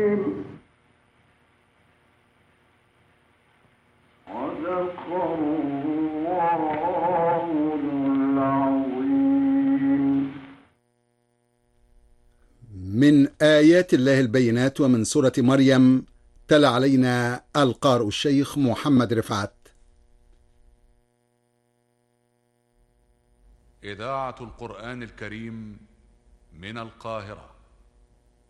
صدق الله العظيم. من آيات الله البينات ومن سورة مريم. تلا علينا القارئ الشيخ محمد رفعت. إذاعة القرآن الكريم من القاهرة.